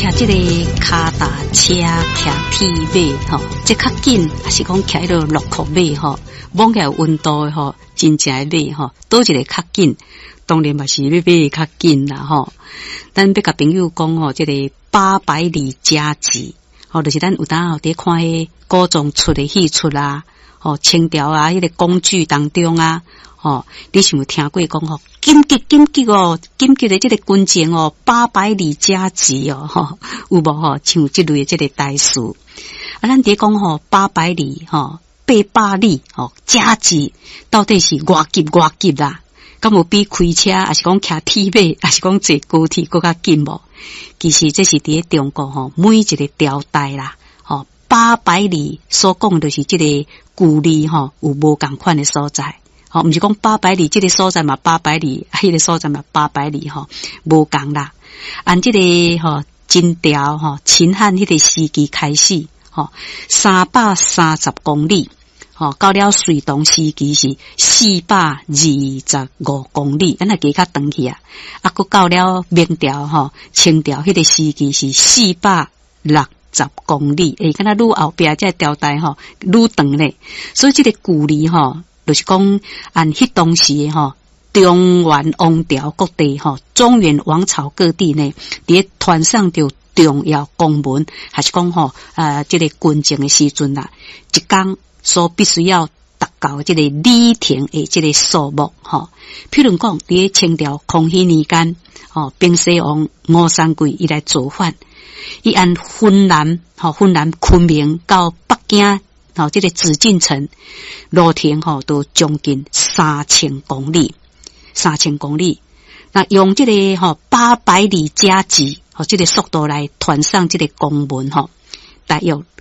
骑这个卡达车、骑铁马吼，这较紧，还是讲骑迄个6库马吼，摸起来温度吼，真正的马吼，倒一个较紧，当然嘛是要马较紧啦吼。咱要甲朋友讲吼，这个800里加急，吼，就是咱有当吼伫看迄古装出的戏出啦，吼，清朝啊，迄个工具当中啊。哦，你是有听过讲吼？紧急哦，紧急的这个军情哦，800里加急哦，吼，有无吼？像这类的这个代词，啊，咱伫讲吼，800里吼，800里吼加急，到底是偌急啦？敢有比开车，还是讲骑铁马，还是讲坐高铁更加紧无？其实这是伫中国吼，每一个朝代啦，吼，800里所讲的就是这个距离吼，有无共款的所在。吼，毋是讲800里，这个所在嘛800里，迄个所在嘛800里吼，无共啦。按这个吼秦朝吼秦汉迄个时期开始，吼330公里，吼到了隋唐时期是425公里，咱来加较长去啊。啊，佫到了明朝吼清朝迄个时期是460公里，敢若愈后壁这朝代吼愈长咧，所以这个距离吼。就是讲，按迄当时的吼，中原王朝各地吼，中原王朝各地呢，伫传上着重要公文，还是讲吼，这个军情的时阵啦，一天所必须要达到这个里程的这个数目吼。譬如讲，伫清朝康熙年间，吼，平西王吴三桂伊来造反，伊按芬兰昆明到北京。吼，这个紫禁城路程吼都将近3000公里，3000公里。那用这个吼800里加急，吼这个速度来传上这个公文吼，大约